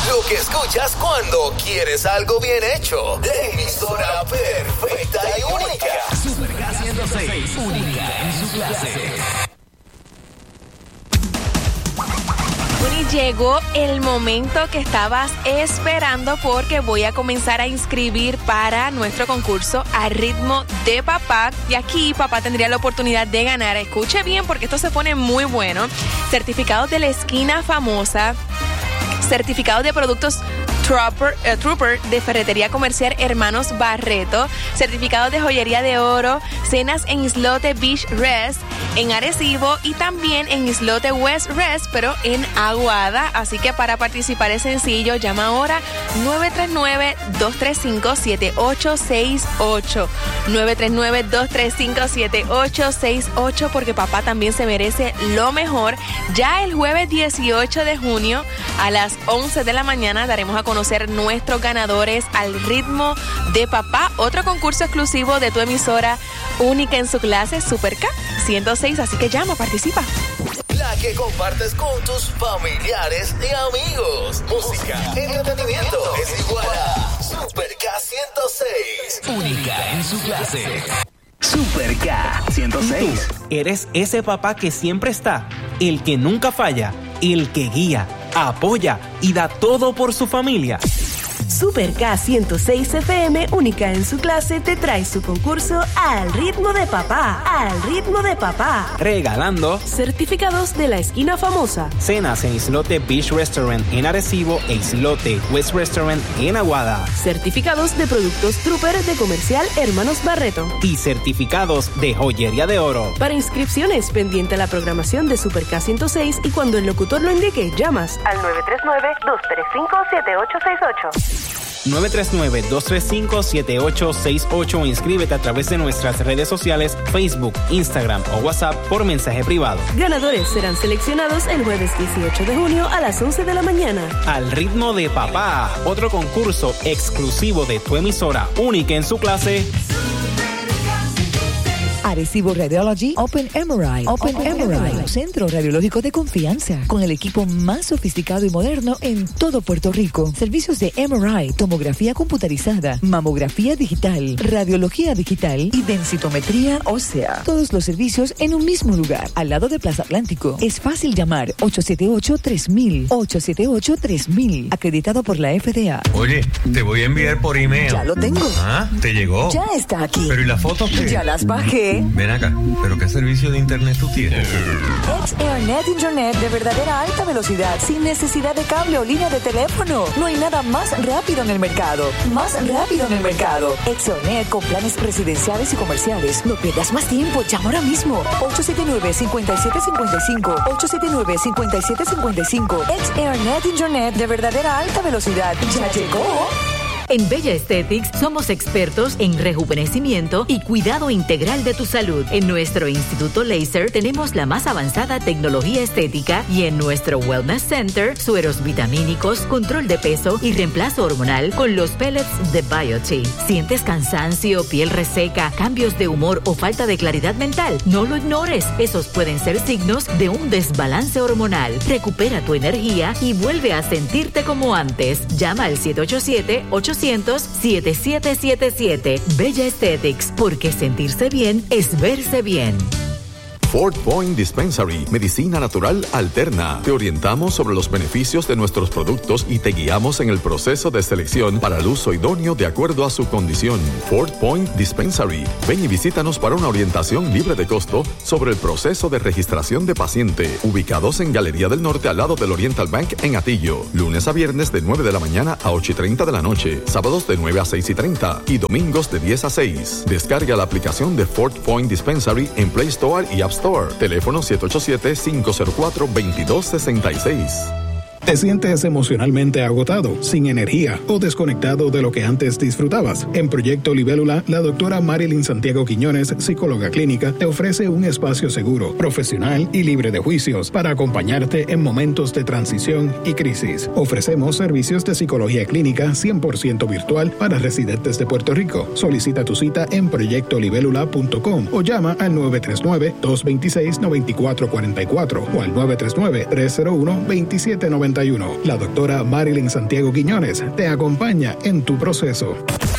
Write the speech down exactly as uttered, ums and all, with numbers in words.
Lo que escuchas cuando quieres algo bien hecho. La emisora perfecta y única. Super K ciento seis, única en su clase. Y llegó el momento que estabas esperando, porque voy a comenzar a inscribir para nuestro concurso Al Ritmo de Papá. Y aquí papá tendría la oportunidad de ganar. Escuche bien, porque esto se pone muy bueno. Certificados de la esquina famosa, certificados de productos Trooper, uh, Trooper de Ferretería Comercial Hermanos Barreto, certificados de joyería de oro, cenas en Islote Beach Rest en Arecibo y también en Islote West Rest, pero en Aguada. Así que para participar es sencillo, llama ahora nueve tres nueve, dos tres cinco, siete ocho seis ocho, nueve tres nueve, dos tres cinco, siete ocho seis ocho, porque papá también se merece lo mejor. Ya el jueves dieciocho de junio a las once de la mañana daremos a conocer nuestros ganadores Al Ritmo de Papá, otro concurso exclusivo de tu emisora única en su clase, Super K ciento seis. Así que llama, participa. La que compartes con tus familiares y amigos. Música, entretenimiento es igual a Super K ciento seis. Única en su clase. Super K ciento seis. Tú eres ese papá que siempre está, el que nunca falla, el que guía, apoya y da todo por su familia. Super K ciento seis F M, única en su clase, te trae su concurso Al Ritmo de Papá. Al Ritmo de Papá. Regalando certificados de la esquina famosa, cenas en Islote Beach Restaurant en Arecibo e Islote West Restaurant en Aguada. Certificados de productos Trooper de Comercial Hermanos Barreto. Y certificados de joyería de oro. Para inscripciones, pendiente a la programación de Super K ciento seis y cuando el locutor lo indique, llamas al nueve tres nueve, dos tres cinco, siete ocho seis ocho. nueve tres nueve, dos tres cinco, siete ocho seis ocho o inscríbete a través de nuestras redes sociales, Facebook, Instagram o WhatsApp por mensaje privado. Ganadores serán seleccionados el jueves dieciocho de junio a las once de la mañana. Al Ritmo de Papá, otro concurso exclusivo de tu emisora única en su clase. Arecibo Radiology Open M R I. Open, Open M R I, centro radiológico de confianza, con el equipo más sofisticado y moderno en todo Puerto Rico. Servicios de M R I, tomografía computarizada, mamografía digital, radiología digital y densitometría ósea. Todos los servicios en un mismo lugar, al lado de Plaza Atlántico. Es fácil llamar ocho siete ocho, tres mil, ocho siete ocho, tres mil, acreditado por la F D A. Oye, te voy a enviar por email. Ya lo tengo. Ah, ¿te llegó? Ya está aquí. ¿Pero y las fotos qué? Ya las bajé. Ven acá, ¿pero qué servicio de internet tú tienes? X-Airnet Internet de verdadera alta velocidad, sin necesidad de cable o línea de teléfono. No hay nada más rápido en el mercado. Más rápido en el mercado. X-Airnet con planes residenciales y comerciales. No pierdas más tiempo, llama ahora mismo. ocho siete nueve, cinco siete cinco cinco. ocho siete nueve, cinco siete cinco cinco. X-Airnet Internet de verdadera alta velocidad. ¡Ya llegó! En Bella Aesthetics somos expertos en rejuvenecimiento y cuidado integral de tu salud. En nuestro Instituto Laser tenemos la más avanzada tecnología estética y en nuestro Wellness Center, sueros vitamínicos, control de peso y reemplazo hormonal con los pellets de Biochi. ¿Sientes cansancio, piel reseca, cambios de humor o falta de claridad mental? No lo ignores. Esos pueden ser signos de un desbalance hormonal. Recupera tu energía y vuelve a sentirte como antes. Llama al siete ocho siete, ocho cero cero, siete siete siete siete. Bella Aesthetics, porque sentirse bien es verse bien. Fort Point Dispensary, medicina natural alterna. Te orientamos sobre los beneficios de nuestros productos y te guiamos en el proceso de selección para el uso idóneo de acuerdo a su condición. Fort Point Dispensary. Ven y visítanos para una orientación libre de costo sobre el proceso de registración de paciente. Ubicados en Galería del Norte al lado del Oriental Bank en Atillo. Lunes a viernes de nueve de la mañana a ocho y treinta de la noche. Sábados de nueve a seis y treinta. Y domingos de diez a seis. Descarga la aplicación de Fort Point Dispensary en Play Store y App Store. Teléfono siete ocho siete, cinco cero cuatro, dos dos seis seis. ¿Te sientes emocionalmente agotado, sin energía o desconectado de lo que antes disfrutabas? En Proyecto Libélula, la doctora Marilyn Santiago Quiñones, psicóloga clínica, te ofrece un espacio seguro, profesional y libre de juicios para acompañarte en momentos de transición y crisis. Ofrecemos servicios de psicología clínica cien por ciento virtual para residentes de Puerto Rico. Solicita tu cita en proyecto libélula punto com o llama al nueve tres nueve, dos dos seis, nueve cuatro cuatro cuatro o al nueve tres nueve, tres cero uno, dos siete nueve cincuenta y uno. La doctora Marilyn Santiago Quiñones te acompaña en tu proceso.